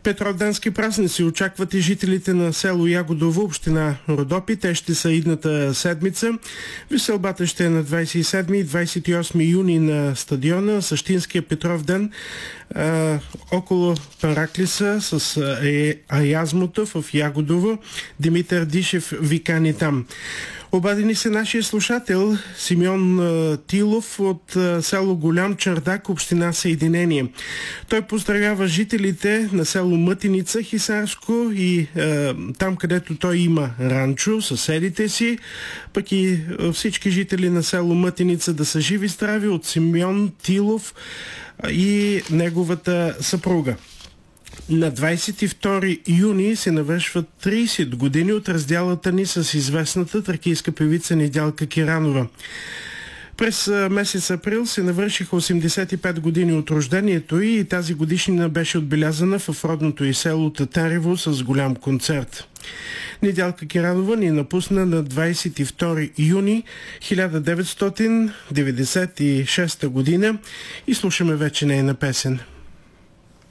Петроденски празници очакват и жителите на село Ягодово, община Родопи. Те ще са идната седмица. Веселбата ще е на 27 и 28 юни на стадиона. Същинския Петров ден около Параклиса с Аязмота в Ягодово. Димитър Дишев викани там. Обадени се нашия слушател Симеон Тилов от село Голям Чардак, община Съединение. Той поздравява жителите на село Мътеница, Хисарско и там, където той има ранчо, съседите си, пък и всички жители на село Мътеница да са живи здрави, от Симеон Тилов и неговата съпруга. На 22 юни се навършват 30 години от разделата ни с известната тракийска певица Недялка Киранова. През месец април се навършиха 85 години от рождението и тази годишнина беше отбелязана в родното й село Татарево с голям концерт. Недялка Киранова ни напусна на 22 юни 1996 година и слушаме вече нейна песен.